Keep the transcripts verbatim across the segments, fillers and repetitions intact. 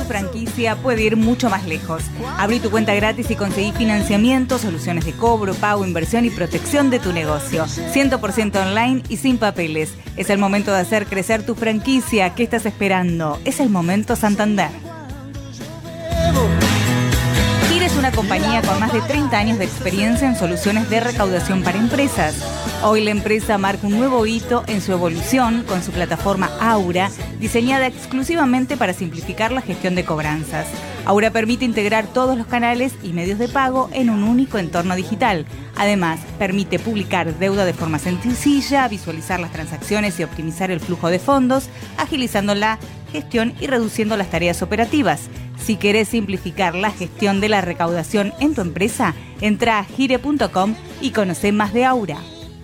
tu franquicia puede ir mucho más lejos. Abrí tu cuenta gratis y conseguí financiamiento, soluciones de cobro, pago, inversión y protección de tu negocio. cien por ciento online y sin papeles. Es el momento de hacer crecer tu franquicia. ¿Qué estás esperando? Es el momento Santander. Gire es una compañía con más de treinta años de experiencia en soluciones de recaudación para empresas. Hoy la empresa marca un nuevo hito en su evolución con su plataforma Aura, diseñada exclusivamente para simplificar la gestión de cobranzas. Aura permite integrar todos los canales y medios de pago en un único entorno digital. Además, permite publicar deuda de forma sencilla, visualizar las transacciones y optimizar el flujo de fondos, agilizando la gestión y reduciendo las tareas operativas. Si querés simplificar la gestión de la recaudación en tu empresa, entra a gire punto com y conoce más de Aura.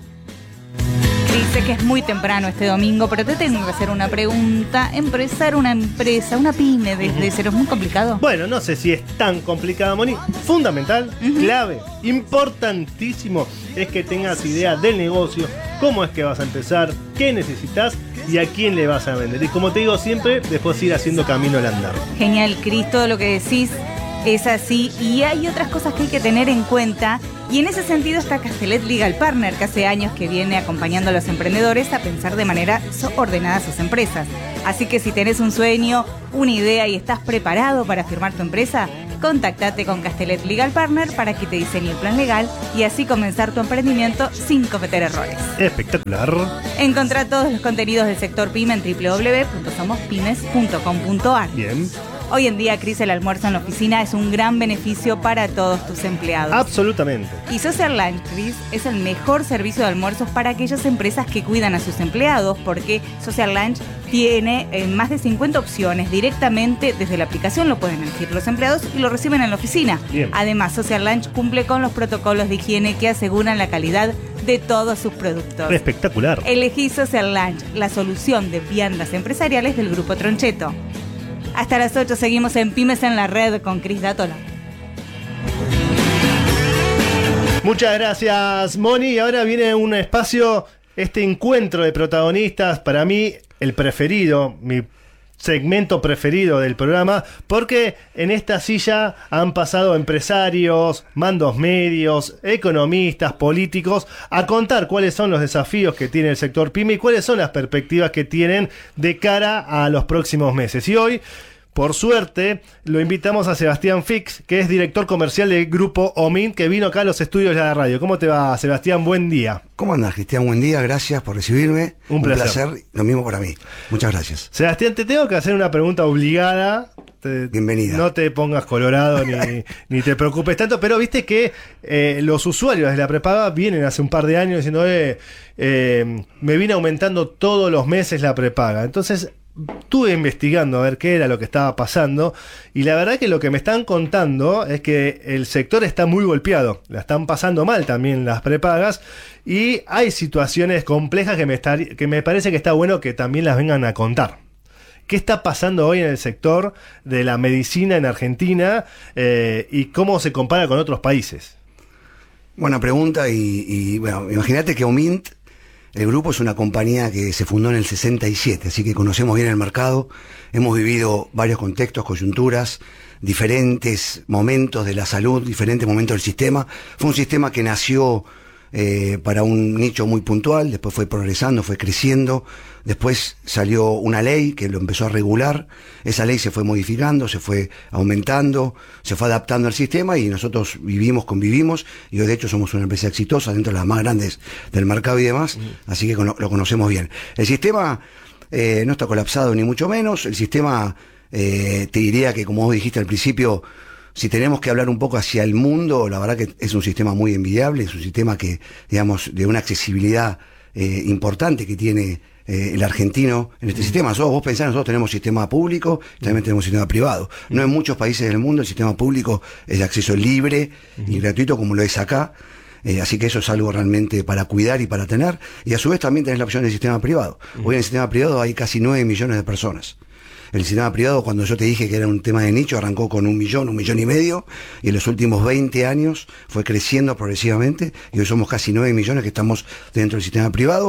Sé que es muy temprano este domingo, pero te tengo que hacer una pregunta. Empezar una empresa, una pyme desde cero, ¿es muy complicado? Bueno, no sé si es tan complicado, Moni. Fundamental, uh-huh. clave, importantísimo es que tengas idea del negocio, cómo es que vas a empezar, qué necesitas y a quién le vas a vender. Y como te digo siempre, después ir haciendo camino al andar. Genial, Cris, todo lo que decís es así y hay otras cosas que hay que tener en cuenta. Y en ese sentido está Castellet Legal Partner, que hace años que viene acompañando a los emprendedores a pensar de manera ordenada sus empresas. Así que si tenés un sueño, una idea y estás preparado para firmar tu empresa, contáctate con Castellet Legal Partner para que te diseñe el plan legal y así comenzar tu emprendimiento sin cometer errores. Espectacular. Encontrá todos los contenidos del sector PYME en doble u doble u doble u punto somos pymes punto com punto a r. Bien. Hoy en día, Cris, el almuerzo en la oficina es un gran beneficio para todos tus empleados. Absolutamente. Y Social Lunch, Cris, es el mejor servicio de almuerzos para aquellas empresas que cuidan a sus empleados, porque Social Lunch tiene eh, más de cincuenta opciones. Directamente desde la aplicación lo pueden elegir los empleados y lo reciben en la oficina. Bien. Además, Social Lunch cumple con los protocolos de higiene que aseguran la calidad de todos sus productos. Espectacular. Elegí Social Lunch, la solución de viandas empresariales del Grupo Troncheto. Hasta las ocho seguimos en Pymes en la Red con Cris Dátola. Muchas gracias, Moni. Y ahora viene un espacio, este encuentro de protagonistas, para mí el preferido, mi segmento preferido del programa, porque en esta silla han pasado empresarios, mandos medios, economistas, políticos, a contar cuáles son los desafíos que tiene el sector PYME y cuáles son las perspectivas que tienen de cara a los próximos meses. Y hoy, por suerte, lo invitamos a Sebastián Fix, que es director comercial del Grupo Omint, que vino acá a los estudios de la radio. ¿Cómo te va, Sebastián? Buen día. ¿Cómo andas, Cristian? Buen día, gracias por recibirme. Un, Un placer. placer. Lo mismo para mí. Muchas gracias. Sebastián, te tengo que hacer una pregunta obligada. Te, Bienvenida. No te pongas colorado ni, ni te preocupes tanto, pero viste que eh, los usuarios de la prepaga vienen hace un par de años diciendo, eh, eh, me viene aumentando todos los meses la prepaga. Entonces estuve investigando a ver qué era lo que estaba pasando y la verdad que lo que me están contando es que el sector está muy golpeado, la están pasando mal también las prepagas y hay situaciones complejas que me, está, que me parece que está bueno que también las vengan a contar. ¿Qué está pasando hoy en el sector de la medicina en Argentina eh, y cómo se compara con otros países? Buena pregunta y, y bueno, imagínate que Omint, el grupo, es una compañía que se fundó en el sesenta y siete, así que conocemos bien el mercado, hemos vivido varios contextos, coyunturas, diferentes momentos de la salud, diferentes momentos del sistema. Fue un sistema que nació eh, para un nicho muy puntual, después fue progresando, fue creciendo, después salió una ley que lo empezó a regular, esa ley se fue modificando, se fue aumentando, se fue adaptando al sistema y nosotros vivimos, convivimos y hoy de hecho somos una empresa exitosa dentro de las más grandes del mercado y demás, uh-huh. así que lo conocemos bien. El sistema eh, no está colapsado ni mucho menos, el sistema eh, te diría que, como vos dijiste al principio, si tenemos que hablar un poco hacia el mundo, la verdad que es un sistema muy envidiable, es un sistema que, digamos, de una accesibilidad eh, importante que tiene eh, el argentino en este mm. sistema. Nosotros, vos pensás, nosotros tenemos sistema público, también tenemos sistema privado. Mm. No en muchos países del mundo el sistema público es de acceso libre mm. y gratuito como lo es acá. Eh, así que eso es algo realmente para cuidar y para tener. Y a su vez también tenés la opción del sistema privado. Mm. Hoy en el sistema privado hay casi nueve millones de personas. El sistema privado, cuando yo te dije que era un tema de nicho, arrancó con un millón, un millón y medio, y en los últimos veinte años fue creciendo progresivamente, y hoy somos casi nueve millones que estamos dentro del sistema privado,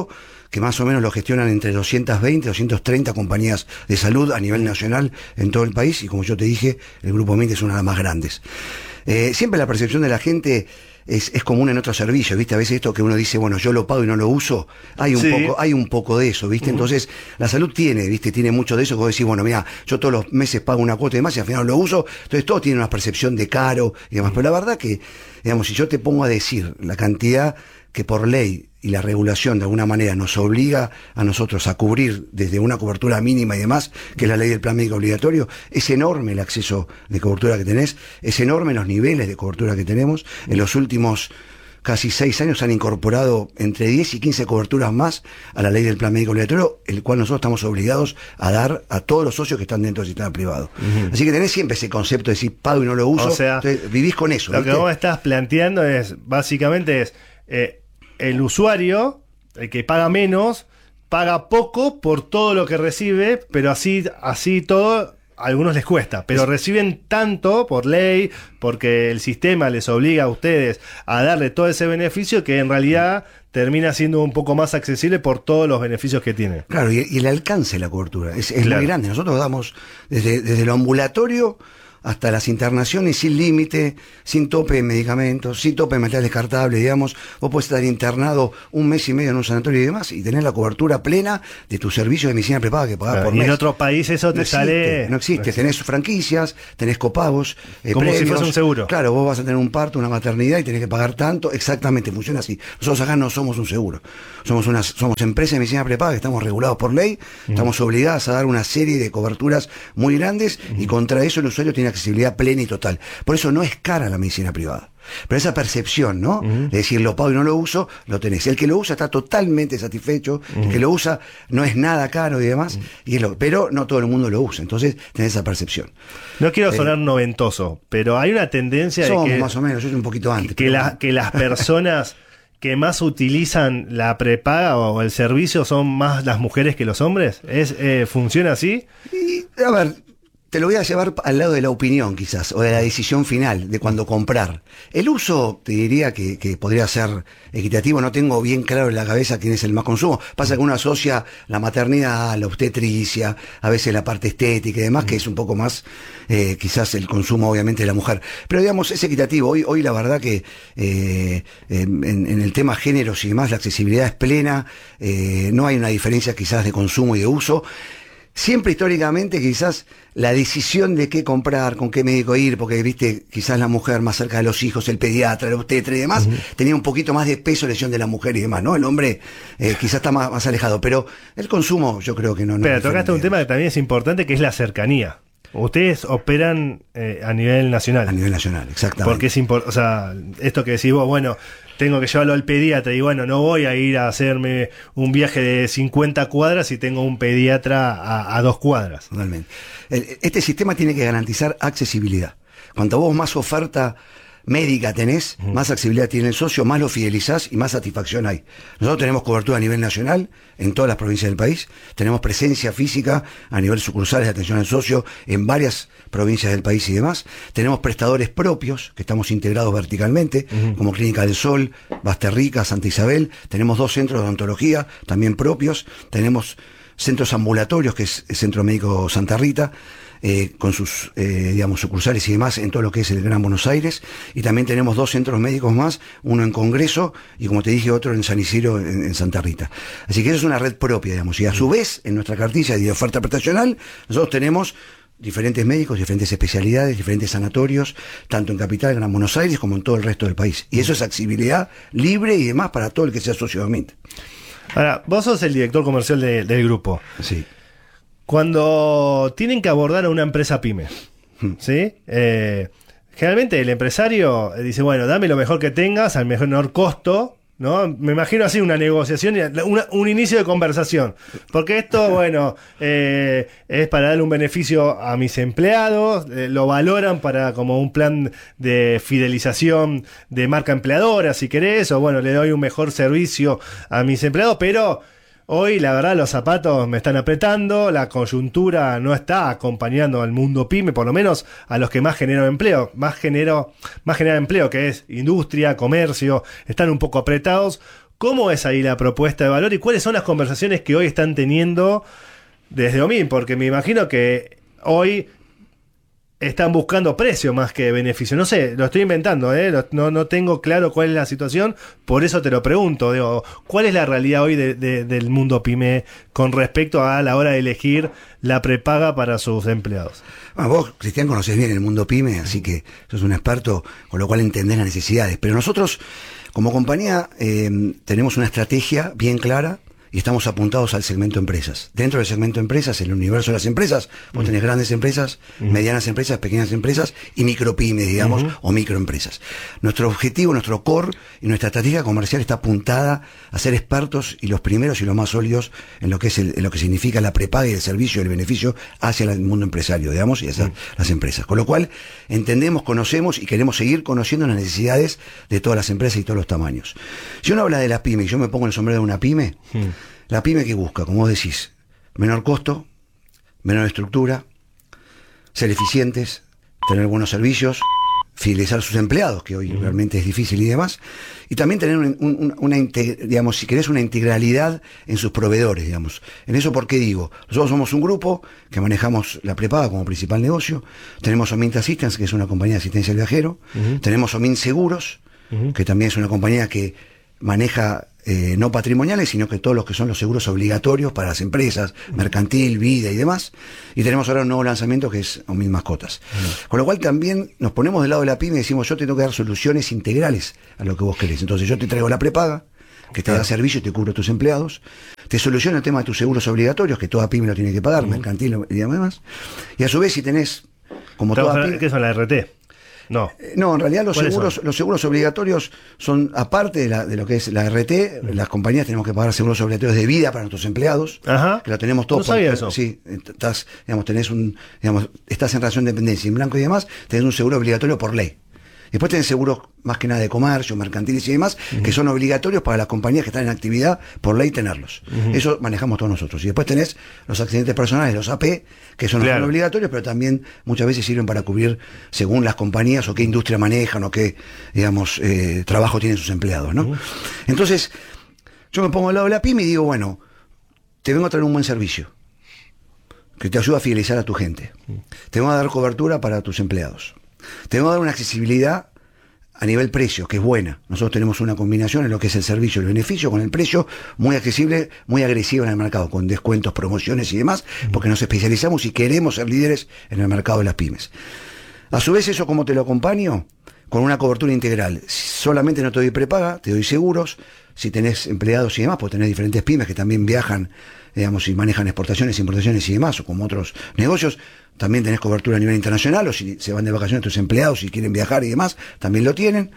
que más o menos lo gestionan entre doscientas veinte, doscientas treinta compañías de salud a nivel nacional en todo el país, y como yo te dije, el Grupo Mint es una de las más grandes. Eh, siempre la percepción de la gente es, es común en otros servicios, ¿viste? A veces esto que uno dice, bueno, yo lo pago y no lo uso, hay un, sí. poco, hay un poco de eso, ¿viste? Uh-huh. Entonces, la salud tiene, ¿viste? Tiene mucho de eso, que vos decís, bueno, mira, yo todos los meses pago una cuota y demás y al final lo uso, entonces todo tiene una percepción de caro y demás, pero la verdad que, digamos, si yo te pongo a decir la cantidad que por ley y la regulación de alguna manera nos obliga a nosotros a cubrir desde una cobertura mínima y demás, que es la ley del plan médico obligatorio, es enorme el acceso de cobertura que tenés, es enorme los niveles de cobertura que tenemos. En los últimos casi seis años han incorporado entre diez y quince coberturas más a la ley del plan médico obligatorio, el cual nosotros estamos obligados a dar a todos los socios que están dentro del sistema privado. Uh-huh. Así que tenés siempre ese concepto de decir pago y no lo uso, o sea, entonces vivís con eso. Lo ¿viste? que vos estás planteando es, básicamente es, eh, el usuario, el que paga menos, paga poco por todo lo que recibe, pero así, así todo, a algunos les cuesta, pero reciben tanto por ley, porque el sistema les obliga a ustedes a darle todo ese beneficio, que en realidad termina siendo un poco más accesible por todos los beneficios que tiene. Claro, y, y el alcance de la cobertura es, es claro. muy grande. Nosotros damos desde, desde lo ambulatorio hasta las internaciones sin límite, sin tope de medicamentos, sin tope de material descartable, digamos. Vos podés estar internado un mes y medio en un sanatorio y demás y tener la cobertura plena de tu servicio de medicina prepaga que pagás claro, por y mes. En otros países eso te no sale... Existe, no existe, tenés franquicias, tenés copagos, eh, como premios, si fuese un seguro. Claro, vos vas a tener un parto, una maternidad y tenés que pagar tanto, exactamente, funciona así. Nosotros acá no somos un seguro, somos una, somos empresa de medicina prepaga que estamos regulados por ley, mm. estamos obligados a dar una serie de coberturas muy grandes mm. y contra eso el usuario tiene accesibilidad plena y total. Por eso no es cara la medicina privada. Pero esa percepción, ¿no? Uh-huh. De decir lo pago y no lo uso, lo tenés. El que lo usa está totalmente satisfecho, uh-huh. el que lo usa no es nada caro y demás, uh-huh. y es lo, pero no todo el mundo lo usa. Entonces tenés esa percepción. No quiero sonar eh, noventoso, pero hay una tendencia somos de que... más o menos, yo soy un poquito antes. Que, pero... la, que las personas que más utilizan la prepaga o el servicio son más las mujeres que los hombres. ¿Es, eh, ¿Funciona así? Y, a ver... Te lo voy a llevar al lado de la opinión, quizás, o de la decisión final, de cuando comprar. El uso, te diría que, que podría ser equitativo, no tengo bien claro en la cabeza quién es el más consumo. Pasa que uno asocia la maternidad, la obstetricia, a veces la parte estética y demás, que es un poco más, eh, quizás el consumo, obviamente, de la mujer. Pero, digamos, es equitativo. Hoy, hoy la verdad que eh, en, en el tema géneros y demás, la accesibilidad es plena, eh, no hay una diferencia quizás de consumo y de uso. Siempre históricamente quizás la decisión de qué comprar, con qué médico ir, porque viste, quizás la mujer más cerca de los hijos, el pediatra, el obstetra y demás, uh-huh. tenía un poquito más de peso la decisión de la mujer y demás, ¿no? El hombre eh, quizás está más, más alejado, pero el consumo yo creo que no... no pero tocaste un tema que también es importante, que es la cercanía. Ustedes operan eh, a nivel nacional. A nivel nacional, exactamente. Porque es importante, o sea, esto que decís vos, bueno, tengo que llevarlo al pediatra y bueno, no voy a ir a hacerme un viaje de cincuenta cuadras si tengo un pediatra a, a dos cuadras. Totalmente. Este sistema tiene que garantizar accesibilidad. Cuanto vos más oferta médica tenés, uh-huh. más accesibilidad tiene el socio, más lo fidelizás y más satisfacción hay. Nosotros tenemos cobertura a nivel nacional en todas las provincias del país, tenemos presencia física a nivel sucursales de atención al socio en varias provincias del país y demás, tenemos prestadores propios que estamos integrados verticalmente, uh-huh. como Clínica del Sol, Basterrica, Santa Isabel, tenemos dos centros de odontología también propios, tenemos centros ambulatorios que es el Centro Médico Santa Rita, Eh, con sus, eh, digamos, sucursales y demás en todo lo que es el Gran Buenos Aires, y también tenemos dos centros médicos más, uno en Congreso y, como te dije, otro en San Isidro, en, en Santa Rita. Así que eso es una red propia, digamos, y a su vez, en nuestra cartilla de oferta prestacional, nosotros tenemos diferentes médicos, diferentes especialidades, diferentes sanatorios, tanto en Capital, Gran Buenos Aires, como en todo el resto del país. Y eso es accesibilidad libre y demás para todo el que sea socio de Mint. Ahora, vos sos el director comercial de, del grupo. Sí. Cuando tienen que abordar a una empresa pyme, ¿sí? Eh, generalmente el empresario dice, bueno, dame lo mejor que tengas al menor costo, ¿no? Me imagino así una negociación, una, un inicio de conversación. Porque esto, bueno, eh, es para darle un beneficio a mis empleados, eh, lo valoran para como un plan de fidelización de marca empleadora, si querés, o bueno, le doy un mejor servicio a mis empleados, pero... Hoy, la verdad, los zapatos me están apretando, la coyuntura no está acompañando al mundo pyme, por lo menos a los que más generan empleo, más genero, más generan empleo, que es industria, comercio, están un poco apretados. ¿Cómo es ahí la propuesta de valor y cuáles son las conversaciones que hoy están teniendo desde Omint? Porque me imagino que hoy están buscando precio más que beneficio. No sé, lo estoy inventando, ¿eh? No, no tengo claro cuál es la situación, por eso te lo pregunto. Digo, ¿cuál es la realidad hoy de, de, del mundo pyme con respecto a la hora de elegir la prepaga para sus empleados? Bueno, vos, Cristian, conocés bien el mundo pyme, así que sos un experto, con lo cual entendés las necesidades. Pero nosotros, como compañía, eh, tenemos una estrategia bien clara y estamos apuntados al segmento empresas. Dentro del segmento empresas, el universo de las empresas, vos tenés grandes empresas, uh-huh. medianas empresas, pequeñas empresas y micropymes, digamos, uh-huh. o microempresas. Nuestro objetivo, nuestro core y nuestra estrategia comercial está apuntada a ser expertos y los primeros y los más sólidos en lo que es el, en lo que significa la prepaga y el servicio y el beneficio hacia el mundo empresario, digamos, y hacia uh-huh. las empresas. Con lo cual, entendemos, conocemos y queremos seguir conociendo las necesidades de todas las empresas y todos los tamaños. Si uno habla de la pyme y yo me pongo el sombrero de una pyme, uh-huh. la pyme que busca, como vos decís, menor costo, menor estructura, ser eficientes, tener buenos servicios, fidelizar a sus empleados, que hoy uh-huh. realmente es difícil y demás, y también tener un, un, una, digamos, si querés, una integralidad en sus proveedores, digamos. En eso, ¿por qué digo? Nosotros somos un grupo que manejamos la prepaga como principal negocio, tenemos Omint Assistance, que es una compañía de asistencia al viajero, uh-huh. tenemos Omint Seguros, uh-huh. que también es una compañía que maneja Eh, no patrimoniales, sino que todos los que son los seguros obligatorios para las empresas, mercantil, vida y demás. Y tenemos ahora un nuevo lanzamiento que es Omint Mascotas. Mm. Con lo cual también nos ponemos del lado de la pyme y decimos, yo te tengo que dar soluciones integrales a lo que vos querés. Entonces yo te traigo la prepaga, que te da servicio y te cubro tus empleados. Te soluciona el tema de tus seguros obligatorios, que toda pyme lo tiene que pagar, mm. mercantil y demás. Y a su vez, si tenés, como toda pyme... ¿Qué son la R T? No. No, en realidad los seguros, los seguros obligatorios son, aparte de, la, de lo que es la R T, las compañías tenemos que pagar seguros obligatorios de vida para nuestros empleados. Ajá. Que lo tenemos todos. No sabía eso. Sí, estás, digamos, tenés un, digamos, estás en relación de dependencia en blanco y demás, tenés un seguro obligatorio por ley. Después tenés seguros más que nada de comercio, mercantiles y demás, uh-huh. que son obligatorios para las compañías que están en actividad, por ley tenerlos. Uh-huh. Eso manejamos todos nosotros. Y después tenés los accidentes personales, los A P, que son, claro. los obligatorios, pero también muchas veces sirven para cubrir según las compañías o qué industria manejan o qué, digamos, eh, trabajo tienen sus empleados, ¿no? Uh-huh. Entonces, yo me pongo al lado de la pyme y digo, bueno, te vengo a traer un buen servicio que te ayuda a fidelizar a tu gente. Uh-huh. Te vengo a dar cobertura para tus empleados. Te vamos a dar una accesibilidad a nivel precio, que es buena. Nosotros tenemos una combinación en lo que es el servicio y el beneficio con el precio muy accesible, muy agresivo en el mercado, con descuentos, promociones y demás, porque nos especializamos y queremos ser líderes en el mercado de las pymes. A su vez, eso, ¿cómo te lo acompaño? Con una cobertura integral. Solamente no te doy prepaga, te doy seguros. Si tenés empleados y demás, pues tenés diferentes pymes que también viajan, digamos, y manejan exportaciones, importaciones y demás, o como otros negocios. También tenés cobertura a nivel internacional, o si se van de vacaciones tus empleados y quieren viajar y demás, también lo tienen.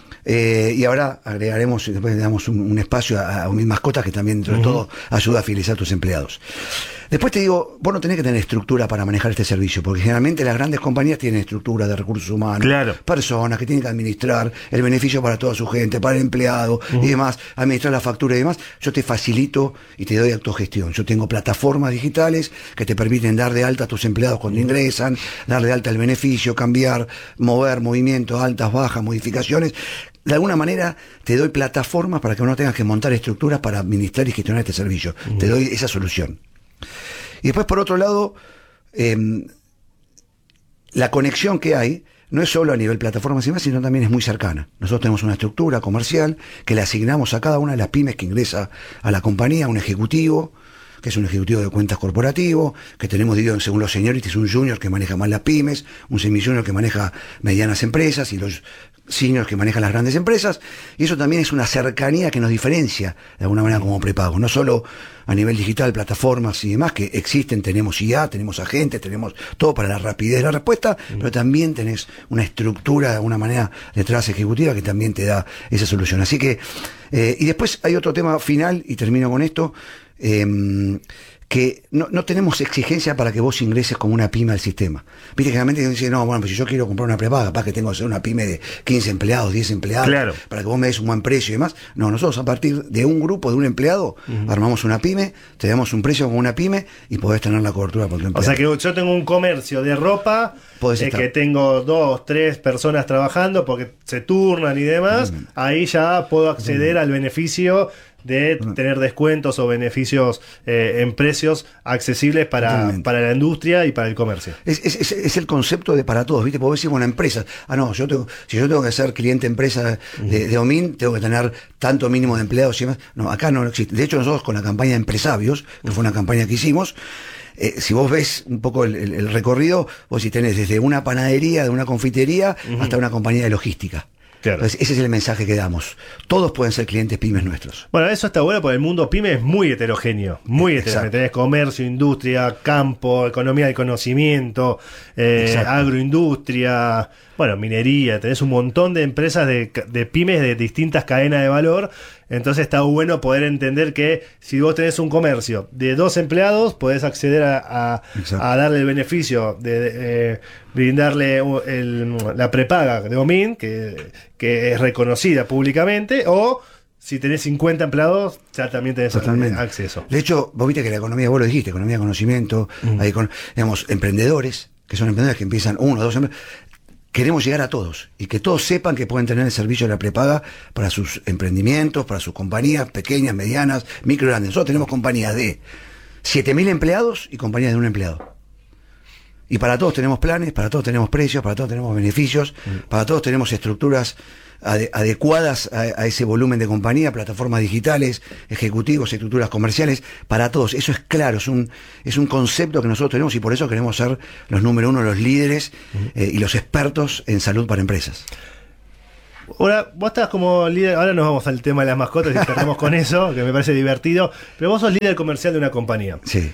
Eh, y ahora agregaremos, después le damos un, un espacio a, a Omint Mascotas, que también dentro uh-huh. de todo ayuda a fidelizar a tus empleados. Después te digo, vos no tenés que tener estructura para manejar este servicio, porque generalmente las grandes compañías tienen estructura de recursos humanos, claro. personas que tienen que administrar el beneficio para toda su gente, para el empleado uh-huh. y demás, administrar la factura y demás. Yo te facilito y te doy autogestión. Yo tengo plataformas digitales que te permiten dar de alta a tus empleados cuando uh-huh. ingresan, dar de alta el beneficio, cambiar, mover, movimientos, altas, bajas, modificaciones. De alguna manera te doy plataformas para que no tengas que montar estructuras para administrar y gestionar este servicio. Uh-huh. Te doy esa solución. Y después, por otro lado, eh, la conexión que hay no es solo a nivel plataformas y más, sino también es muy cercana. Nosotros tenemos una estructura comercial que le asignamos a cada una de las pymes que ingresa a la compañía, un ejecutivo, que es un ejecutivo de cuentas corporativo, que tenemos dividido según los seniorities, un junior que maneja más las pymes, un semi-junior que maneja medianas empresas y los seniors que manejan las grandes empresas, y eso también es una cercanía que nos diferencia de alguna manera como prepago, no solo a nivel digital, plataformas y demás que existen, tenemos I A, tenemos agentes, tenemos todo para la rapidez de la respuesta, mm. pero también tenés una estructura de alguna manera detrás ejecutiva que también te da esa solución. Así que, eh, y después hay otro tema final, y termino con esto. eh, que no, no tenemos exigencia para que vos ingreses como una pyme al sistema. Viste, generalmente dicen, no, bueno, pues si yo quiero comprar una prepaga, capaz que tengo que hacer una pyme de quince empleados, diez empleados, claro, para que vos me des un buen precio y demás. No, nosotros a partir de un grupo, de un empleado, uh-huh, armamos una pyme, te damos un precio como una pyme y podés tener la cobertura por tu empleado. O sea que yo tengo un comercio de ropa, eh, que tengo dos, tres personas trabajando porque se turnan y demás, uh-huh, ahí ya puedo acceder, uh-huh, al beneficio de tener descuentos o beneficios eh, en precios accesibles para, para la industria y para el comercio. Es, es, es el concepto de para todos, ¿viste? Porque vos decís, bueno, empresas, ah, no, yo tengo, si yo tengo que ser cliente empresa de, de Omin, tengo que tener tanto mínimo de empleados y demás. No, acá no existe. De hecho, nosotros con la campaña Empresabios, que fue una campaña que hicimos, Eh, si vos ves un poco el, el, el recorrido, vos si tenés desde una panadería, de una confitería, uh-huh, hasta una compañía de logística. Claro. Entonces, ese es el mensaje que damos. Todos pueden ser clientes pymes nuestros. Bueno, eso está bueno porque el mundo pyme es muy heterogéneo. Muy heterogéneo. Tenés comercio, industria, campo, economía del conocimiento, eh, agroindustria, bueno, minería. Tenés un montón de empresas de, de pymes de distintas cadenas de valor. Entonces está bueno poder entender que si vos tenés un comercio de dos empleados, podés acceder a, a, a darle el beneficio de, de eh, brindarle el, la prepaga de Omin, que, que es reconocida públicamente, o si tenés cincuenta empleados, ya también tenés Totalmente. acceso. De hecho, vos viste que la economía, vos lo dijiste, economía de conocimiento, mm. hay con, digamos, emprendedores, que son emprendedores que empiezan uno, dos emprendedores. Queremos llegar a todos y que todos sepan que pueden tener el servicio de la prepaga para sus emprendimientos, para sus compañías pequeñas, medianas, micro y grandes. Nosotros tenemos compañías de siete mil empleados y compañías de un empleado. Y para todos tenemos planes, para todos tenemos precios, para todos tenemos beneficios, mm. para todos tenemos estructuras ade- adecuadas a, a ese volumen de compañía, plataformas digitales, ejecutivos, estructuras comerciales, para todos. Eso es claro, es un, es un concepto que nosotros tenemos y por eso queremos ser los número uno, los líderes mm. eh, y los expertos en salud para empresas. Ahora, vos estás como líder, ahora nos vamos al tema de las mascotas y cerramos con eso, que me parece divertido, pero vos sos líder comercial de una compañía. Sí.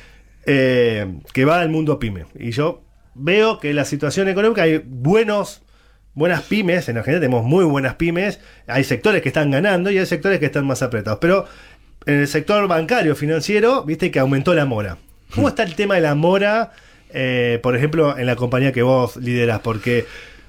Eh, que va al mundo pyme. Y yo veo que la situación económica, hay buenos, buenas pymes, en Argentina tenemos muy buenas pymes, hay sectores que están ganando y hay sectores que están más apretados. Pero en el sector bancario, financiero, viste que aumentó la mora. ¿Cómo está el tema de la mora, eh, por ejemplo, en la compañía que vos liderás? Porque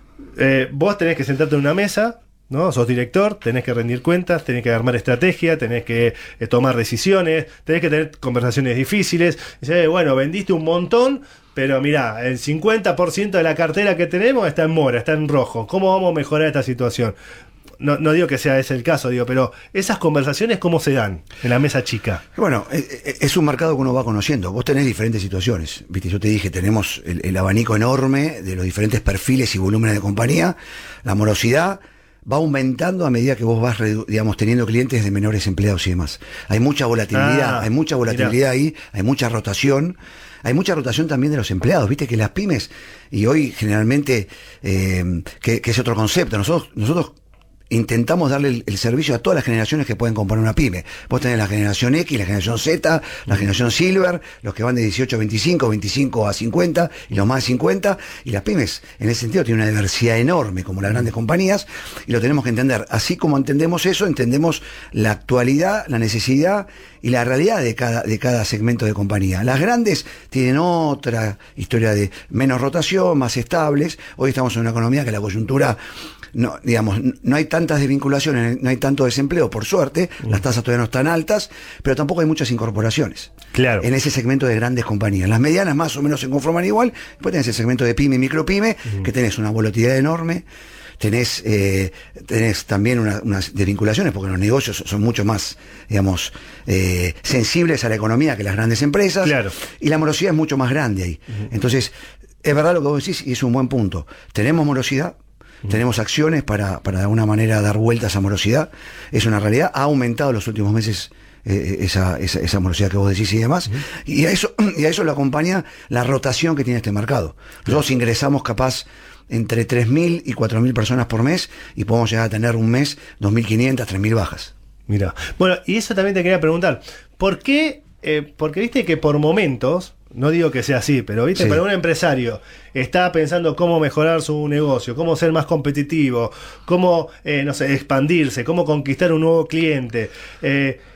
eh, vos tenés que sentarte en una mesa, ¿no? Sos director, tenés que rendir cuentas, tenés que armar estrategia, tenés que eh, tomar decisiones, tenés que tener conversaciones difíciles. Dice, eh, bueno, vendiste un montón, pero mirá, el cincuenta por ciento de la cartera que tenemos está en mora, está en rojo. ¿Cómo vamos a mejorar esta situación? No, no digo que sea ese el caso, digo, pero esas conversaciones, ¿cómo se dan en la mesa chica? Bueno, es un mercado que uno va conociendo. Vos tenés diferentes situaciones. Viste, yo te dije, tenemos el, el abanico enorme de los diferentes perfiles y volúmenes de compañía. La morosidad va aumentando a medida que vos vas, digamos, teniendo clientes de menores empleados y demás. Hay mucha volatilidad, ah, hay mucha volatilidad mirá. ahí, hay mucha rotación. Hay mucha rotación también de los empleados, viste que las pymes, y hoy generalmente, eh, que, que es otro concepto, nosotros, nosotros intentamos darle el, el servicio a todas las generaciones que pueden componer una pyme. Vos tenés la generación X, la generación Z, la generación Silver, los que van de dieciocho a veinticinco, veinticinco a cincuenta y los más de cincuenta, y las pymes en ese sentido tienen una diversidad enorme como las grandes compañías y lo tenemos que entender. Así como entendemos eso, entendemos la actualidad, la necesidad y la realidad de cada, de cada segmento de compañía. Las grandes tienen otra historia de menos rotación, más estables. Hoy estamos en una economía que la coyuntura, no, digamos, no hay tantas desvinculaciones, no hay tanto desempleo, por suerte, mm. las tasas todavía no están altas, pero tampoco hay muchas incorporaciones. Claro. En ese segmento de grandes compañías. Las medianas más o menos se conforman igual, después tenés el segmento de pyme y micropyme, mm. que tenés una volatilidad enorme. Tenés, eh, tenés también una, unas desvinculaciones, porque los negocios son mucho más, digamos, eh, sensibles a la economía que las grandes empresas. Claro. Y la morosidad es mucho más grande ahí. Uh-huh. Entonces, es verdad lo que vos decís y es un buen punto. Tenemos morosidad, uh-huh. tenemos acciones para, para de alguna manera dar vuelta a esa morosidad. Es una realidad. Ha aumentado en los últimos meses eh, esa, esa, esa morosidad que vos decís y demás. Uh-huh. Y a eso, y a eso le acompaña la rotación que tiene este mercado. Nosotros uh-huh. ingresamos capaz entre tres mil y cuatro mil personas por mes y podemos llegar a tener un mes dos mil quinientas, tres mil bajas. Mira, bueno, y eso también te quería preguntar, ¿por qué? Eh, porque viste que por momentos, no digo que sea así, pero viste, sí. para un empresario está pensando cómo mejorar su negocio, cómo ser más competitivo, cómo, eh, no sé, expandirse, cómo conquistar un nuevo cliente. Eh,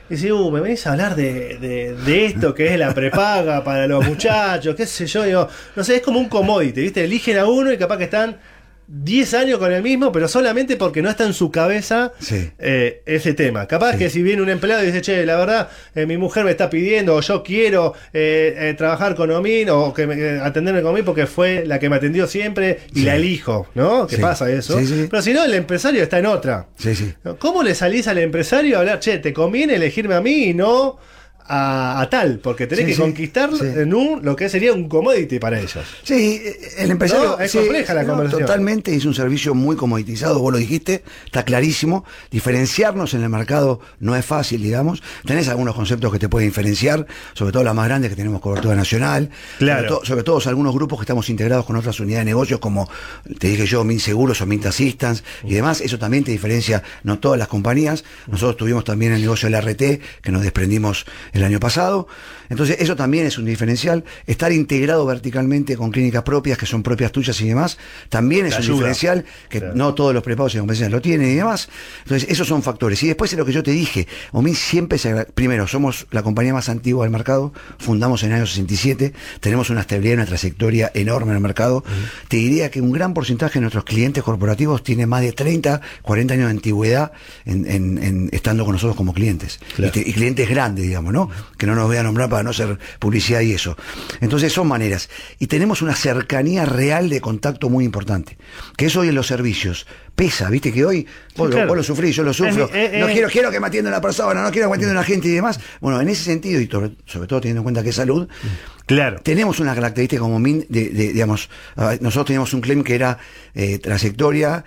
Y si, uh, me venís a hablar de, de, de esto que es la prepaga para los muchachos, qué sé yo, digo, no sé, es como un commodity, ¿viste? Eligen a uno y capaz que están diez años con el mismo, pero solamente porque no está en su cabeza sí. eh, ese tema. Capaz sí. que si viene un empleado y dice, che, la verdad, eh, mi mujer me está pidiendo, o yo quiero eh, eh, trabajar con Omin, o que me, eh, atenderme con Omin porque fue la que me atendió siempre y sí. la elijo, ¿no? ¿Qué sí. pasa eso? Sí, sí. Pero si no, el empresario está en otra. Sí, sí. ¿Cómo le salís al empresario a hablar, che, te conviene elegirme a mí y no a, a tal? Porque tenés sí, que sí. conquistar sí. en un lo que sería un commodity para ellos. Sí, el empresario... No, es sí, compleja la no, conversación. Totalmente, es un servicio muy comoditizado, vos lo dijiste, está clarísimo. Diferenciarnos en el mercado no es fácil, digamos. Tenés algunos conceptos que te pueden diferenciar, sobre todo las más grandes que tenemos cobertura nacional. Claro. Sobre, to, sobre todo algunos grupos que estamos integrados con otras unidades de negocios, como te dije yo, Mint Seguros o Mint Assistance y demás. Eso también te diferencia, no todas las compañías. Nosotros tuvimos también el negocio del R T, que nos desprendimos el año pasado. Entonces eso también es un diferencial. Estar integrado verticalmente con clínicas propias, que son propias tuyas y demás, también es Te un ayuda. diferencial, que Claro. no todos los prepagos y competencias lo tienen y demás. Entonces esos son factores. Y después es lo que yo te dije, Omin siempre se... Primero, somos la compañía más antigua del mercado, fundamos en el año sesenta y siete, tenemos una estabilidad y una trayectoria enorme en el mercado. Uh-huh. Te diría que un gran porcentaje de nuestros clientes corporativos tiene más de treinta, cuarenta años de antigüedad en, en, en estando con nosotros como clientes. Claro. Y, te, y clientes grandes, digamos, ¿no? Que no nos voy a nombrar para no hacer publicidad y eso. Entonces son maneras. Y tenemos una cercanía real de contacto muy importante. Que eso hoy en los servicios pesa, viste que hoy vos, sí, claro. vos lo sufrís, yo lo sufro. Eh, eh, no eh, quiero, quiero que me atienda una persona, no quiero que me atienda una gente y demás. Bueno, en ese sentido, y sobre, sobre todo teniendo en cuenta que es salud, claro. tenemos una característica como Mint, de, de, digamos, uh, nosotros teníamos un claim que era eh, trayectoria,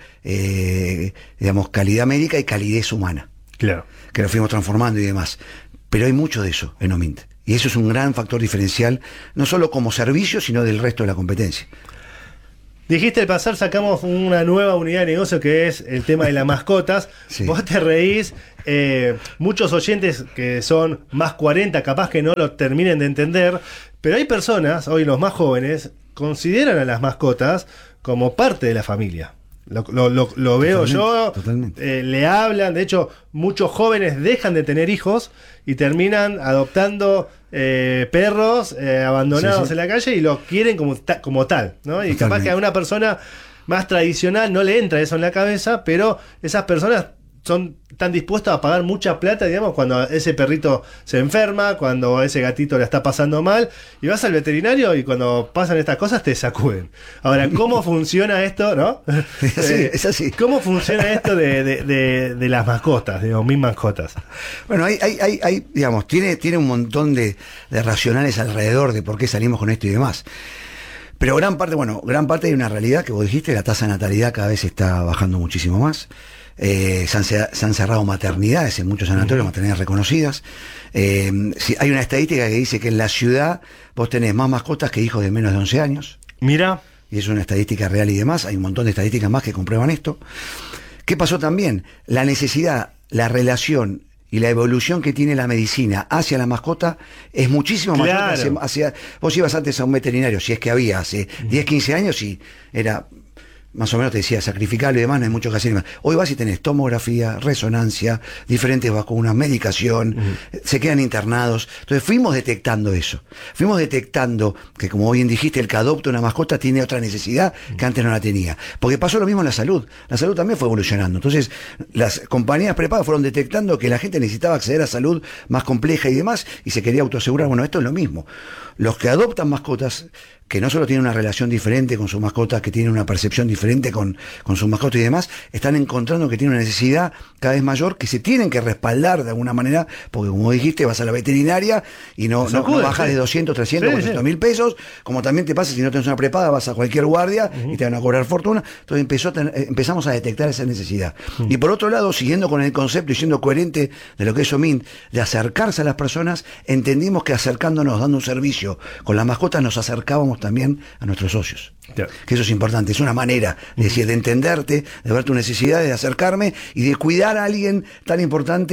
eh, digamos, calidad médica y calidez humana. Claro. Que lo fuimos transformando y demás. Pero hay mucho de eso en Omint. Y eso es un gran factor diferencial, no solo como servicio, sino del resto de la competencia. Dijiste al pasar, sacamos una nueva unidad de negocio que es el tema de las mascotas. Sí. Vos te reís, eh, muchos oyentes que son más cuarenta, capaz que no lo terminen de entender, pero hay personas, hoy los más jóvenes, consideran a las mascotas como parte de la familia. Lo, lo, lo, lo veo totalmente, yo, totalmente. Eh, le hablan, de hecho muchos jóvenes dejan de tener hijos y terminan adoptando eh, perros eh, abandonados sí, sí. en la calle y los quieren como, ta, como tal, ¿no? Y totalmente. Capaz que a una persona más tradicional no le entra eso en la cabeza, pero esas personas son tan dispuestos a pagar mucha plata, digamos, cuando ese perrito se enferma, cuando ese gatito la está pasando mal, y vas al veterinario y cuando pasan estas cosas te sacuden. Ahora, ¿cómo funciona esto, no? Es así, eh, es así. ¿Cómo funciona esto de, de, de, de las mascotas, de mis mascotas? Bueno, hay, hay, hay, hay digamos, tiene, tiene un montón de, de racionales alrededor de por qué salimos con esto y demás. Pero gran parte, bueno, gran parte hay una realidad que vos dijiste, la tasa de natalidad cada vez está bajando muchísimo más. Eh, se, han, se han cerrado maternidades en muchos sanatorios, maternidades reconocidas. Eh, si, hay una estadística que dice que en la ciudad vos tenés más mascotas que hijos de menos de once años. Mira. Y es una estadística real y demás. Hay un montón de estadísticas más que comprueban esto. ¿Qué pasó también? La necesidad, la relación y la evolución que tiene la medicina hacia la mascota es muchísimo mayor claro. que hacia, hacia... Vos ibas antes a un veterinario, si es que había, hace diez, quince años y era... más o menos te decía, sacrificarlo y demás, no hay mucho que hacer más. Hoy vas y tenés tomografía, resonancia, diferentes vacunas, medicación, uh-huh. se quedan internados. Entonces fuimos detectando eso. Fuimos detectando que, como bien dijiste, el que adopta una mascota tiene otra necesidad que antes no la tenía. Porque pasó lo mismo en la salud. La salud también fue evolucionando. Entonces, las compañías prepagas fueron detectando que la gente necesitaba acceder a salud más compleja y demás, y se quería autoasegurar. Bueno, esto es lo mismo. Los que adoptan mascotas, que no solo tienen una relación diferente con su mascota, que tienen una percepción diferente con, con su mascota y demás, están encontrando que tienen una necesidad cada vez mayor, que se tienen que respaldar de alguna manera, porque como dijiste, vas a la veterinaria y no, no, no bajas sí. de doscientos, trescientos, sí, cuatrocientos mil sí. pesos, como también te pasa si no tienes una prepaga, vas a cualquier guardia uh-huh. y te van a cobrar fortuna. Entonces empezó a ten, empezamos a detectar esa necesidad. Uh-huh. Y por otro lado, siguiendo con el concepto y siendo coherente de lo que es Omint, de acercarse a las personas, entendimos que acercándonos, dando un servicio con las mascotas, nos acercábamos también a nuestros socios. Claro. Que eso es importante, es una manera de decir, de entenderte, de ver tus necesidades, de acercarme y de cuidar a alguien tan importante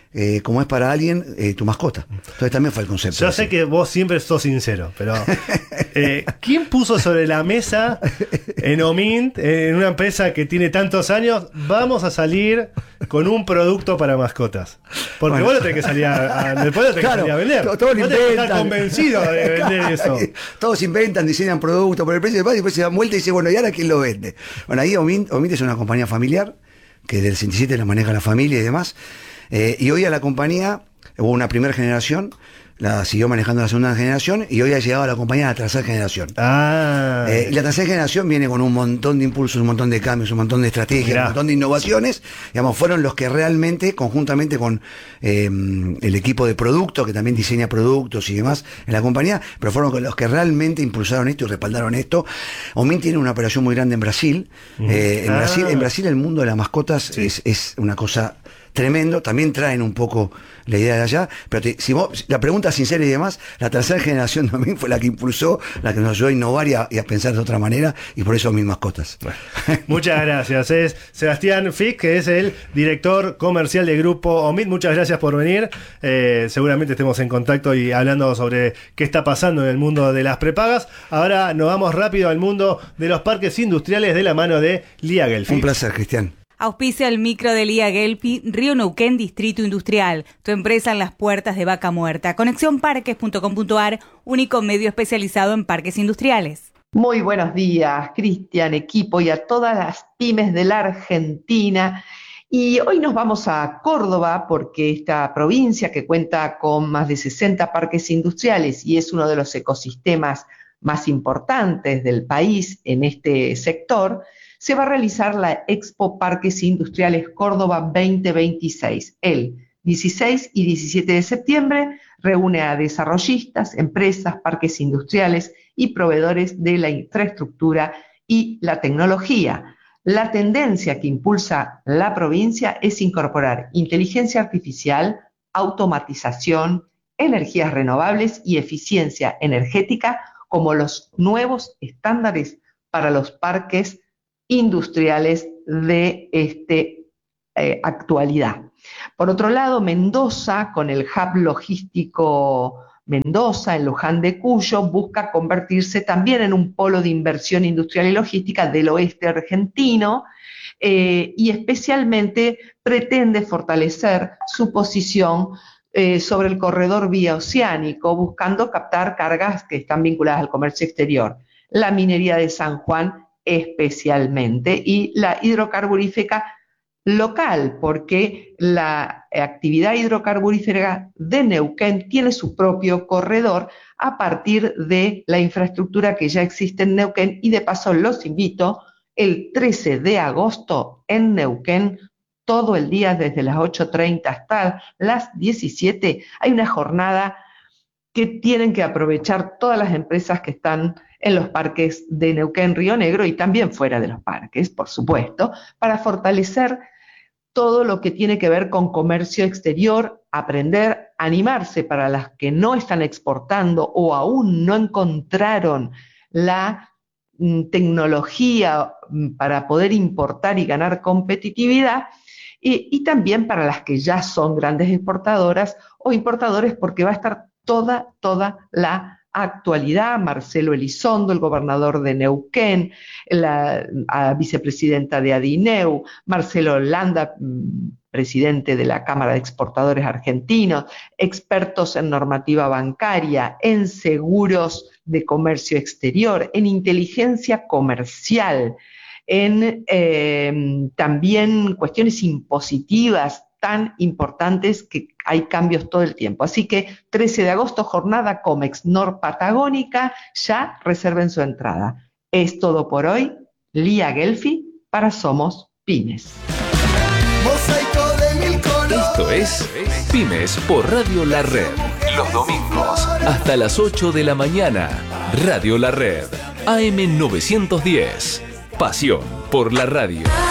eh, como es para alguien eh, tu mascota. Entonces también fue el concepto. Yo sé que vos siempre sos sincero, pero eh, ¿quién puso sobre la mesa en Omint, en una empresa que tiene tantos años, vamos a salir con un producto para mascotas? Porque bueno, vos lo tenés que salir a, a, después lo tenés claro, que salir a vender. Todos todo vos tenés que estar convencido de vender eso. Todos inventan, diseñan productos por el precio de paz y después se dan vuelta y dicen, bueno, ¿y ahora quién lo vende? Bueno, ahí Omint, Omint es una compañía familiar que del sesenta y siete la maneja la familia y demás. Eh, y hoy a la compañía hubo una primera generación, la siguió manejando la segunda generación y hoy ha llegado a la compañía la tercera generación. Ah. Eh, y la tercera generación viene con un montón de impulsos, un montón de cambios, un montón de estrategias, Mirá. un montón de innovaciones. Digamos, fueron los que realmente, conjuntamente con eh, el equipo de producto, que también diseña productos y demás en la compañía, pero fueron los que realmente impulsaron esto y respaldaron esto. Omint tiene una operación muy grande en Brasil. Mm. Eh, en, ah. Brasil en Brasil el mundo de las mascotas sí. es, es una cosa tremendo, también traen un poco la idea de allá, pero te, si vos, la pregunta sincera y demás, la tercera generación también fue la que impulsó, la que nos ayudó a innovar y a, y a pensar de otra manera, y por eso mis mascotas. Bueno, muchas gracias. Es Sebastián Fisk, que es el director comercial del grupo Omint. Muchas gracias por venir. Eh, seguramente estemos en contacto y hablando sobre qué está pasando en el mundo de las prepagas. Ahora nos vamos rápido al mundo de los parques industriales de la mano de Lía Gelfi. Un placer, Cristian. Auspicia el micro de Lía Gelfi, Río Neuquén, Distrito Industrial. Tu empresa en las puertas de Vaca Muerta. conexión parques punto com punto a r, único medio especializado en parques industriales. Muy buenos días, Cristian, equipo y a todas las pymes de la Argentina. Y hoy nos vamos a Córdoba porque esta provincia que cuenta con más de sesenta parques industriales y es uno de los ecosistemas más importantes del país en este sector, se va a realizar la Expo Parques Industriales Córdoba veinte veintiséis. El dieciséis y diecisiete de septiembre reúne a desarrollistas, empresas, parques industriales y proveedores de la infraestructura y la tecnología. La tendencia que impulsa la provincia es incorporar inteligencia artificial, automatización, energías renovables y eficiencia energética como los nuevos estándares para los parques industriales de este, eh, actualidad. Por otro lado, Mendoza, con el hub logístico Mendoza, en Luján de Cuyo, busca convertirse también en un polo de inversión industrial y logística del oeste argentino eh, y especialmente pretende fortalecer su posición eh, sobre el corredor vía oceánico, buscando captar cargas que están vinculadas al comercio exterior. La minería de San Juan especialmente, y la hidrocarburífera local, porque la actividad hidrocarburífera de Neuquén tiene su propio corredor a partir de la infraestructura que ya existe en Neuquén, y de paso los invito el trece de agosto en Neuquén, todo el día desde las ocho treinta hasta las diecisiete, hay una jornada que tienen que aprovechar todas las empresas que están en los parques de Neuquén, Río Negro y también fuera de los parques, por supuesto, para fortalecer todo lo que tiene que ver con comercio exterior, aprender, animarse para las que no están exportando o aún no encontraron la mm, tecnología para poder importar y ganar competitividad, y, y también para las que ya son grandes exportadoras o importadores, porque va a estar toda, toda la actualidad. Marcelo Elizondo, el gobernador de Neuquén, la, la vicepresidenta de Adineu, Marcelo Landa, presidente de la Cámara de Exportadores Argentinos, expertos en normativa bancaria, en seguros de comercio exterior, en inteligencia comercial, en eh, también cuestiones impositivas tan importantes que hay cambios todo el tiempo. Así que trece de agosto, jornada Comex Nor Patagónica, ya reserven su entrada. Es todo por hoy. Lía Gelfi para Somos Pymes. Esto es Pymes por Radio La Red. Los domingos hasta las ocho de la mañana. Radio La Red. A M novecientos diez. Pasión por la radio.